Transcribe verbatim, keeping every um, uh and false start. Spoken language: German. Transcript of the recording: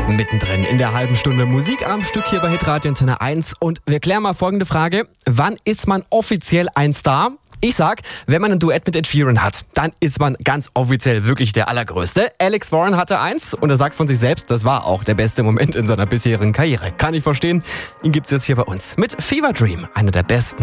Mittendrin in der halben Stunde Musik am Stück hier bei Hitradio Antenne eins. Und wir klären mal folgende Frage. Wann ist man offiziell ein Star? Ich sag, wenn man ein Duett mit Ed Sheeran hat, dann ist man ganz offiziell wirklich der Allergrößte. Alex Warren hatte eins und er sagt von sich selbst, das war auch der beste Moment in seiner bisherigen Karriere. Kann ich verstehen. Ihn gibt's jetzt hier bei uns mit Fever Dream, einer der besten